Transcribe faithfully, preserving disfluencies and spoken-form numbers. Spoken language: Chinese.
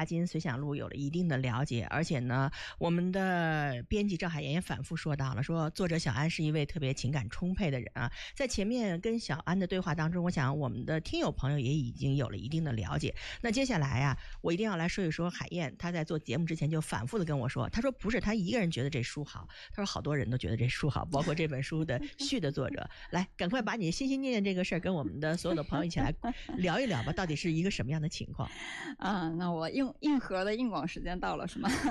巴金随想录有了一定的了解，而且呢，我们的编辑赵海岩也反复说到了，说作者小安是一位特别情感充沛的人啊。在前面跟小安的对话当中，我想我们的听友朋友也已经有了一定的了解。那接下来啊，我一定要来说一说海燕，他在做节目之前就反复的跟我说，他说不是他一个人觉得这书好，他说好多人都觉得这书好，包括这本书的序的作者。来，赶快把你心心念念这个事儿跟我们的所有的朋友一起来聊一聊吧，到底是一个什么样的情况？ 啊，那我硬硬核的硬广时间到了是吗？